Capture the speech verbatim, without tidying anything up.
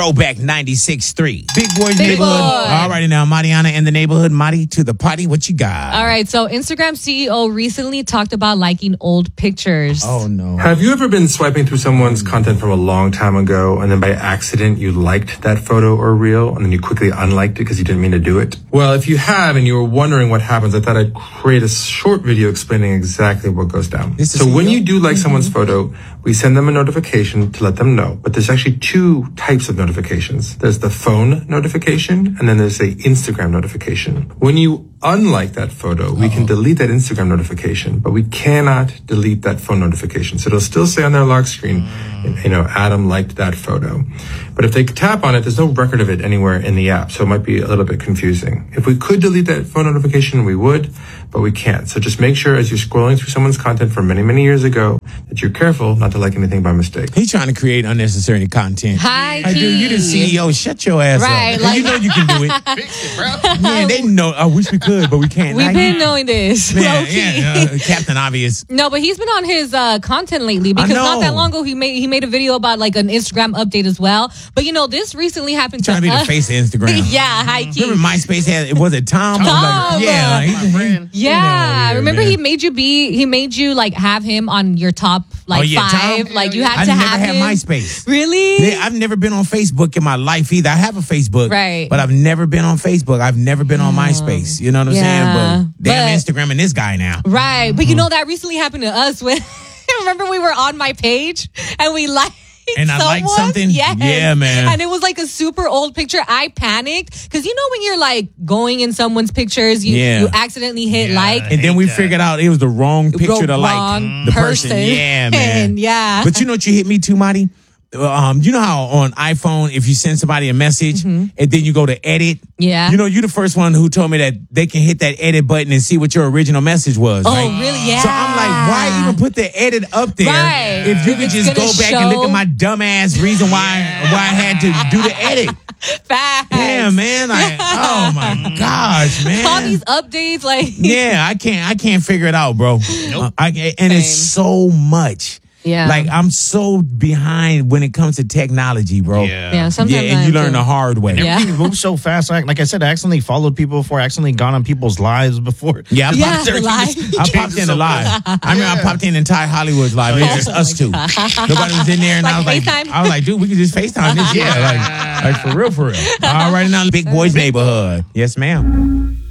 Throwback ninety-six point three. Big Boys Big Neighborhood. Boy. All righty now, Mariana in the neighborhood. Mari to the party. What you got? All right, so Instagram C E O recently talked about liking old pictures. Oh, no. Have you ever been swiping through someone's content from a long time ago and then by accident you liked that photo or reel and then you quickly unliked it because you didn't mean to do it? Well, if you have and you were wondering what happens, I thought I'd create a short video explaining exactly what goes down. This is So when C E O? you do like someone's photo, we send them a notification to let them know. But there's actually two types of notifications. There's the phone notification and then there's the Instagram notification. When you unlike that photo, we can delete that Instagram notification, but we cannot delete that phone notification. So it'll still say on their lock screen, you know, Adam liked that photo. But if they tap on it, there's no record of it anywhere in the app. So it might be a little bit confusing. If we could delete that phone notification, we would, but we can't. So just make sure as you're scrolling through someone's content from many, many years ago that you're careful not to like anything by mistake. He's trying to create unnecessary content. Hi, I do. You the C E O. Shut your ass Right, up. like- you know you can do it. Fix it, bro. Yeah, they know. I wish we could, but we can't. We've Like, been knowing this. Man, low-key. yeah, uh, Captain Obvious. No, but he's been on his uh, content lately because not know. that long ago he made he made a video about like an Instagram update as well. But you know, this recently happened Trying to to be us. the face of Instagram. yeah, high key. Remember MySpace had, was it Tom? Tom. Like, yeah. Like, My friend. Yeah, Yeah, remember man. he made you be he made you like have him on your top like Oh, yeah, five. Tom? Like you had I to never have had him. MySpace. Really? Yeah, I've never been on Facebook in my life either. I have a Facebook, Right. but I've never been on Facebook. I've never been on MySpace. You know what I'm Yeah, saying? But damn, but- Instagram and this guy now. Right. But you know that recently happened to us when remember we were on my page and we liked And I liked someone? something? Yes. Yeah, man. And it was like a super old picture. I panicked because you know when you're like going in someone's pictures, you, Yeah. you accidentally hit Yeah. like. And then we hate that. figured out it was the wrong picture to like wrong the person. person. Yeah, man. Yeah. But you know what you hit me too, Marty? Um, you know how on iPhone, if you send somebody a message and then you go to edit, Yeah. you know, you the first one who told me that they can hit that edit button and see what your original message was. Oh, right? really? Yeah. So I'm like, why even put the edit up there Right. if you If could it's just go gonna back and look show- at my dumbass reason why why I had to do the edit? Facts. Yeah, man. Like, oh my gosh, man. All these updates, like. Yeah, I can't. I can't figure it out, bro. Uh, I, and it's Same. so much. Yeah. Like I'm so behind when it comes to technology, bro. Yeah. Yeah, sometimes Yeah, and I you am learn too. the hard way. Yeah. Everything moves so fast. Like, like I said, I accidentally followed people before. I accidentally gone on people's lives before. Yeah, I Yeah, popped, the Everything live. just I popped changes in so the live. fast. I remember I popped in entire Hollywood's live. It was just Oh us two. my Nobody was in there, and I was Like like, FaceTime? I was like, dude, we could just FaceTime this. Yeah, like, like for real, for real. All right, now, Big Boys Neighborhood. Yes, ma'am.